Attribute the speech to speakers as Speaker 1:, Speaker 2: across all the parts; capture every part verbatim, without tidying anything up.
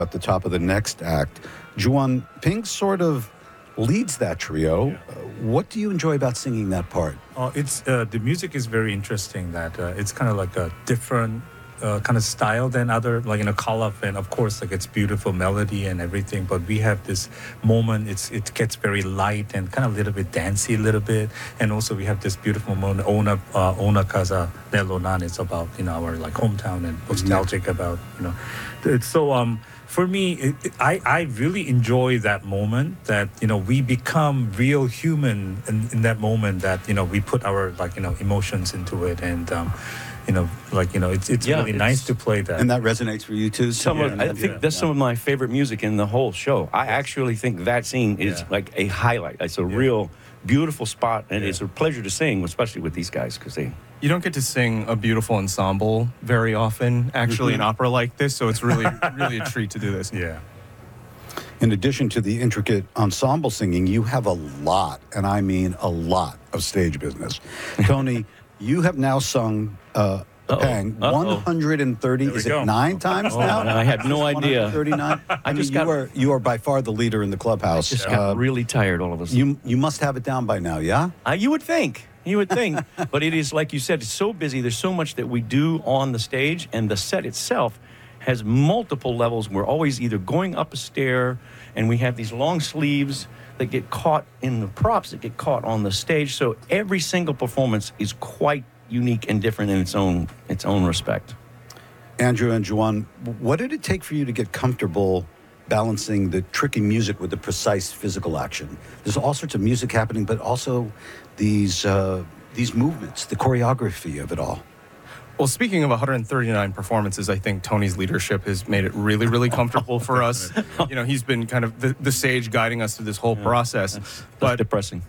Speaker 1: at the top of the next act. Juan, Ping sort of leads that trio.
Speaker 2: Yeah.
Speaker 1: Uh, what do you enjoy about singing that part?
Speaker 2: Uh, it's uh, the music is very interesting. That uh, it's kind of like a different uh, kind of style than other, like in a call-up, and of course, like it's beautiful melody and everything. But we have this moment. It's it gets very light and kind of a little bit dancey, a little bit, and also we have this beautiful moment. Ona uh, Ona Casa de Lonan. It's about you know our like hometown and nostalgic yeah. about you know. It's so um. For me, it, it, I, I really enjoy that moment that, you know, we become real human in, in that moment that, you know, we put our, like, you know, emotions into it. And, um, you know, like, you know, it's it's
Speaker 3: Yeah,
Speaker 2: really
Speaker 3: it's-
Speaker 2: nice to play that.
Speaker 1: And that resonates for you too?
Speaker 3: Some
Speaker 2: Yeah,
Speaker 3: of, I
Speaker 2: yeah,
Speaker 3: think
Speaker 2: yeah.
Speaker 3: that's some of my favorite music in the whole show. I actually think that scene is
Speaker 2: Yeah.
Speaker 3: like a highlight. It's a
Speaker 2: Yeah.
Speaker 3: real beautiful spot, and
Speaker 2: Yeah.
Speaker 3: it's a pleasure to sing, especially with these guys, because they.
Speaker 4: You don't get to sing a beautiful ensemble very often, actually, in opera like this, so it's really, really a treat to do this.
Speaker 2: Yeah.
Speaker 1: In addition to the intricate ensemble singing, you have a lot, and I mean a lot, of stage business. Tony, you have now sung uh,
Speaker 3: Uh-oh.
Speaker 1: Pang
Speaker 3: Uh-oh.
Speaker 1: one hundred thirty,
Speaker 2: There we
Speaker 1: is it
Speaker 2: go.
Speaker 1: nine times
Speaker 3: Oh,
Speaker 1: now?
Speaker 3: I had no idea.
Speaker 1: one hundred thirty-nine? I, mean,
Speaker 3: just
Speaker 1: you,
Speaker 3: got-
Speaker 1: are, you are by far the leader in the clubhouse.
Speaker 3: Just got
Speaker 1: Uh,
Speaker 3: really tired all of a sudden.
Speaker 1: you, you must have it down by now, yeah?
Speaker 3: Uh, you would think. You would think. But it is, like you said, it's so busy. There's so much that we do on the stage, and the set itself has multiple levels. We're always either going up a stair, and we have these long sleeves that get caught in the props that get caught on the stage. So every single performance is quite unique and different in its own its own respect.
Speaker 1: Andrew and Juan, what did it take for you to get comfortable balancing the tricky music with the precise physical action? There's all sorts of music happening, but also these uh, these movements, the choreography of it all.
Speaker 4: Well, speaking of one hundred thirty-nine performances, I think Tony's leadership has made it really, really comfortable for us. You know, he's been kind of the, the sage guiding us through this whole process.
Speaker 3: That's, that's
Speaker 4: But
Speaker 3: depressing.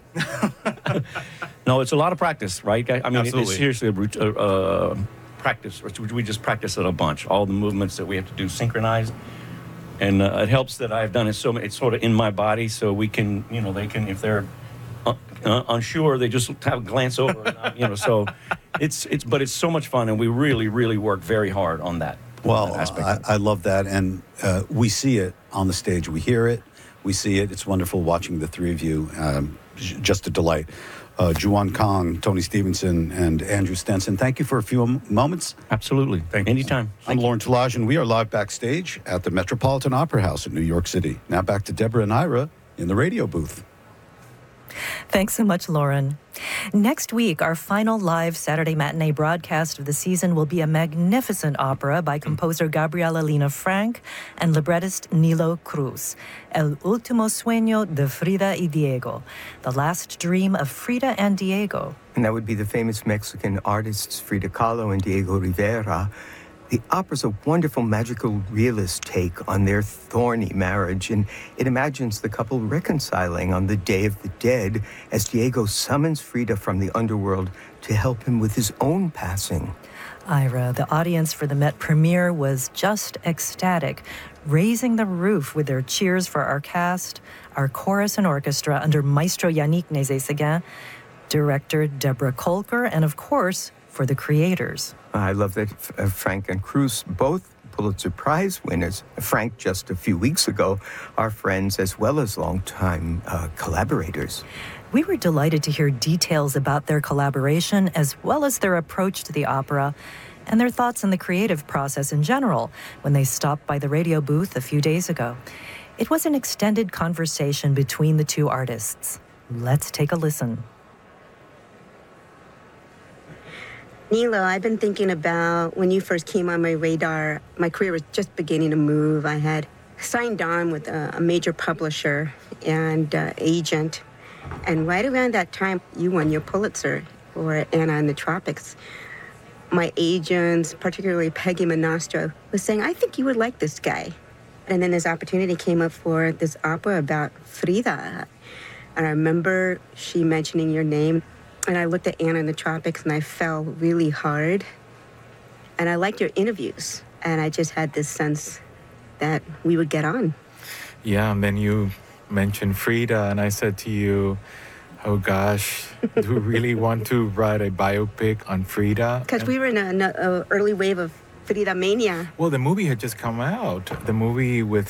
Speaker 3: No, it's a lot of practice, right? I, I mean, it-
Speaker 4: Absolutely.
Speaker 3: it's seriously a rout- uh, uh, practice. We just practice it a bunch. All the movements that we have to do synchronized. And uh, it helps that I've done it so it's sort of in my body, so we can, you know, they can, if they're uh, uh, unsure, they just have a glance over, and, uh, you know, so it's, it's, but it's so much fun, and we really, really work very hard on that. on
Speaker 1: Well,
Speaker 3: that aspect.
Speaker 1: I, I love that, and uh, we see it on the stage. We hear it, we see it. It's wonderful watching the three of you. Um, j- just a delight. Uh, Juan Kong, Tony Stevenson, and Andrew Stenson, thank you for a few m- moments.
Speaker 3: Absolutely.
Speaker 2: Thank you.
Speaker 3: Anytime.
Speaker 1: I'm Lauren Talage, and we are live backstage at the Metropolitan Opera House in New York City. Now back to Deborah and Ira in the radio booth.
Speaker 5: Thanks so much, Lauren. Next week, our final live Saturday matinee broadcast of the season will be a magnificent opera by composer Gabriela Lina Frank and librettist Nilo Cruz, El Último Sueño de Frida y Diego, The Last Dream of Frida and Diego.
Speaker 6: And that would be the famous Mexican artists Frida Kahlo and Diego Rivera. The opera's a wonderful magical realist take on their thorny marriage, and it imagines the couple reconciling on the Day of the Dead as Diego summons Frida from the underworld to help him with his own passing.
Speaker 5: Ira, the audience for the Met premiere was just ecstatic, raising the roof with their cheers for our cast, our chorus and orchestra under Maestro Yannick Nézet-Séguin, director Deborah Kolker, and of course, for the creators.
Speaker 6: I love that uh, Frank and Cruz, both Pulitzer Prize winners, Frank just a few weeks ago, are friends as well as longtime uh, collaborators.
Speaker 5: We were delighted to hear details about their collaboration as well as their approach to the opera and their thoughts on the creative process in general when they stopped by the radio booth a few days ago. It was an extended conversation between the two artists. Let's take a listen.
Speaker 7: Nilo, I've been thinking about when you first came on my radar, my career was just beginning to move. I had signed on with a, a major publisher and uh, agent. And right around that time, you won your Pulitzer for Anna in the Tropics. My agents, particularly Peggy Monastro, was saying, I think you would like this guy. And then this opportunity came up for this opera about Frida. And I remember she mentioning your name. And I looked at Anna in the Tropics and I fell really hard. And I liked your interviews. And I just had this sense that we would get on.
Speaker 8: Yeah, and then you mentioned Frida, and I said to you, oh gosh, do we really want to write a biopic on Frida?
Speaker 7: Because
Speaker 8: And-
Speaker 7: we were in an early wave of Frida mania.
Speaker 8: Well, the movie had just come out. The movie with